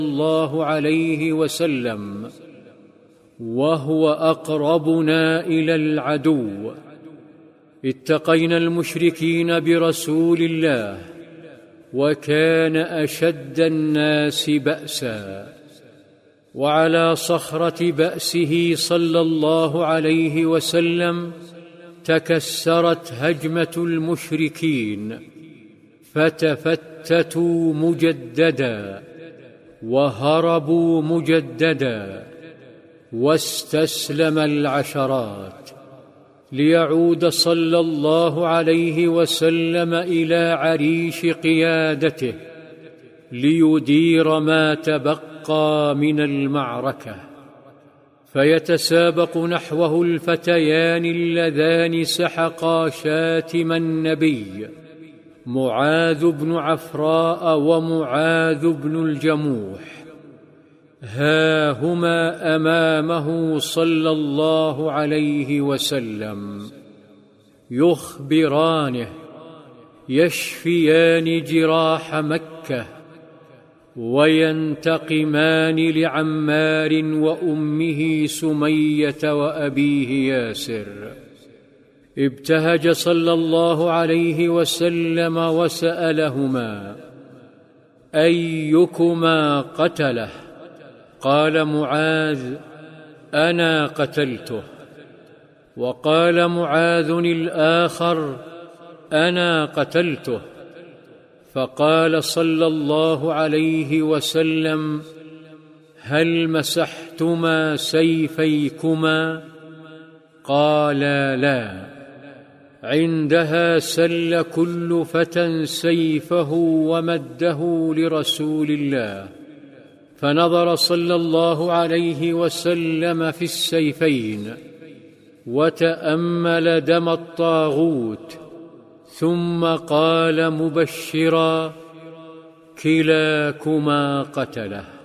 الله عليه وسلم وهو أقربنا إلى العدو. اتقينا المشركين برسول الله وكان أشد الناس بأسا، وعلى صخرة بأسه صلى الله عليه وسلم تكسرت هجمة المشركين فتفتتوا مجددا وهربوا مجددا، واستسلم العشرات ليعود صلى الله عليه وسلم إلى عريش قيادته ليدير ما تبقى من المعركة. فيتسابق نحوه الفتيان اللذان سحقا شاتم النبي، معاذ بن عفراء ومعاذ بن الجموح، ها هما أمامه صلى الله عليه وسلم يخبرانه، يشفيان جراح مكة وينتقمان لعمار وأمه سمية وأبيه ياسر. ابتهج صلى الله عليه وسلم وسألهما: أيكما قتله؟ قال معاذ: أنا قتلته. وقال معاذ الآخر: أنا قتلته. فقال صلى الله عليه وسلم: هل مسحتما سيفيكما؟ قالا: لا. عندها سل كل فتى سيفه ومده لرسول الله، فنظر صلى الله عليه وسلم في السيفين وتأمل دم الطاغوت، ثم قال مبشرا: كلاكما قتله.